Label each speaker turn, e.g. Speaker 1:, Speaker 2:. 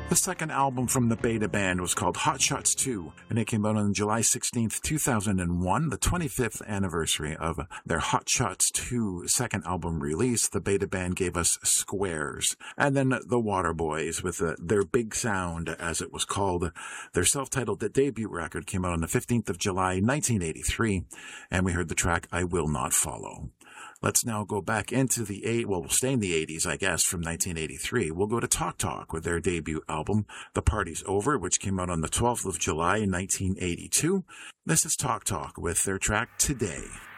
Speaker 1: The second album from the Beta Band was called Hot Shots 2, and it came out on July 16th, 2001, the 25th anniversary of their Hot Shots 2 second album release. The Beta Band gave us Squares. And then the Waterboys with their Big Sound, as it was called. Their self-titled debut record came out on the 15th of July, 1983, and we heard the track I Will Not Follow. Let's now go back into we'll stay in the 80s, I guess, from 1983. We'll go to Talk Talk with their debut album, The Party's Over, which came out on the 12th of July, 1982. This is Talk Talk with their track Today.